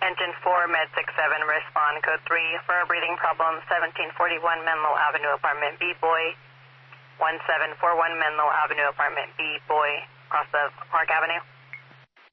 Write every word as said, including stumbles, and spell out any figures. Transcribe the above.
Engine four, Med six seven, respond code three for a breathing problem, seventeen forty-one Menlo Avenue, apartment B, boy. one seven four one Menlo Avenue, apartment B, boy, across the Park Avenue.